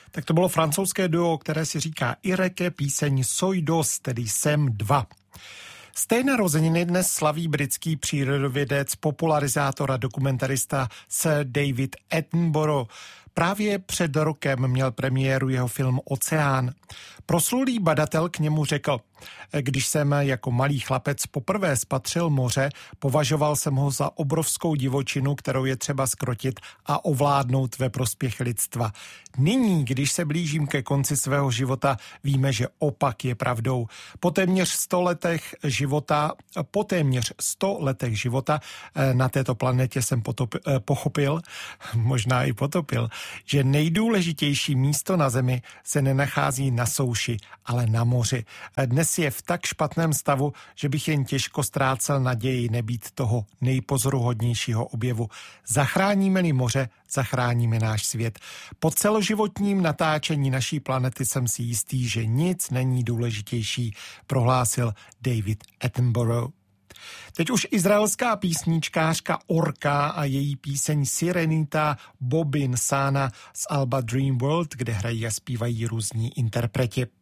Tak to bylo francouzské duo, které si říká Ireke, píseň Soy dos, tedy Jsem dva. Stejné narozeniny dnes slaví britský přírodovědec, popularizátor a dokumentarista Sir David Attenborough. Právě před rokem měl premiéru jeho film Oceán. Proslulý badatel k němu řekl: když jsem jako malý chlapec poprvé spatřil moře, považoval jsem ho za obrovskou divočinu, kterou je třeba zkrotit a ovládnout ve prospěch lidstva. Nyní, když se blížím ke konci svého života, víme, že opak je pravdou. Po téměř 100 letech života na této planetě jsem pochopil, možná i potopil, že nejdůležitější místo na Zemi se nenachází na souši, ale na moři. Dnes je v tak špatném stavu, že bych jen těžko ztrácel naději nebýt toho nejpozoruhodnějšího objevu. Zachráníme-li moře, zachráníme náš svět. Po celoživotním natáčení naší planety jsem si jistý, že nic není důležitější, prohlásil David Attenborough. Teď už izraelská písničkářka Orka a její píseň Sirenita Bobin Sana z alba Dream World, kde hrají a zpívají různí interpreti.